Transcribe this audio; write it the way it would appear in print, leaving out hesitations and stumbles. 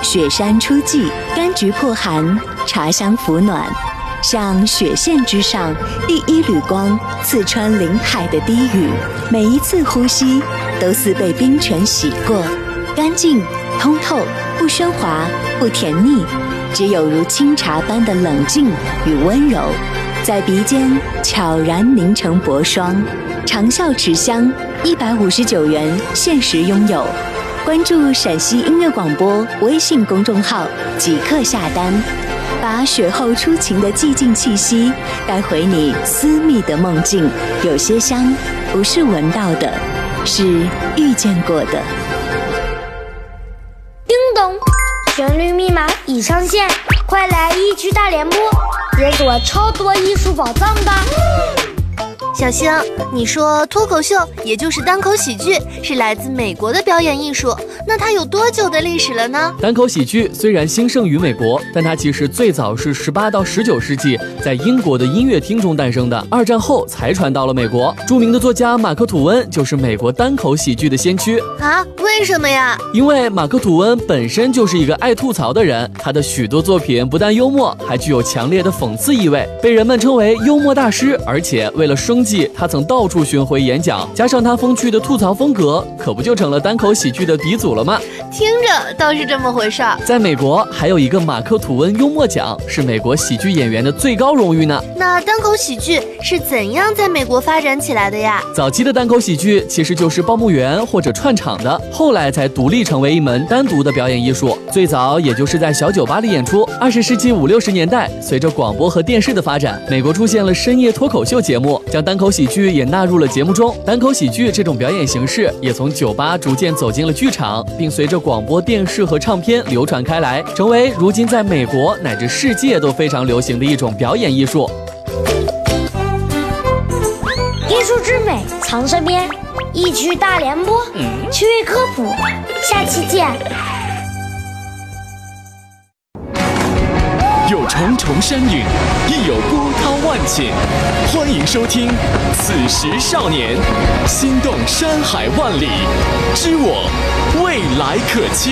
雪山初霁，柑橘破寒，茶香拂暖，像雪线之上第一缕光，刺穿林海的低语。每一次呼吸，都似被冰泉洗过，干净、通透，不喧哗，不甜腻，只有如清茶般的冷静与温柔，在鼻尖悄然凝成薄霜。长效持香，159元限时拥有。关注陕西音乐广播微信公众号即刻下单，把雪后初晴的寂静气息带回你私密的梦境。有些香不是闻到的，是遇见过的。 叮咚，旋律密码已上线，快来一区大联播，解锁超多艺术宝藏吧！ 小星，你说脱口秀也就是单口喜剧是来自美国的表演艺术，那它有多久的历史了呢？ 单口喜剧虽然兴盛于美国，但它其实最早是18到19世纪在英国的音乐厅中诞生的，2战后才传到了美国。著名的作家马克·吐温就是美国单口喜剧的先驱啊？为什么呀？ 因为马克·吐温本身就是一个爱吐槽的人，他的许多作品不但幽默，还具有强烈的讽刺意味，被人们称为幽默大师。而且为了生计，他曾到处巡回演讲，加上他风趣的吐槽风格，可不就成了单口喜剧的鼻祖了吗？ 听着倒是这么回事儿。 在美国还有一个马克·吐温幽默奖，是美国喜剧演员的最高荣誉呢。 那单口喜剧是怎样在美国发展起来的呀？ 早期的单口喜剧其实就是报幕员或者串场的，后来才独立成为一门单独的表演艺术。最早也就是在小酒吧里演出。20世纪50、60年代，随着广播和电视的发展，美国出现了深夜脱口秀节目，将单口喜剧也纳入了节目中。单口喜剧这种表演形式也从酒吧逐渐走进了剧场，并随着广播电视和唱片流传开来，成为如今在美国乃至世界都非常流行的一种表演艺术。 艺术之美藏身边，一区大联播，趣味科普，下期见。 有重重山岭，亦有波涛万顷。欢迎收听《此时少年》，心动山海万里，知我未来可期。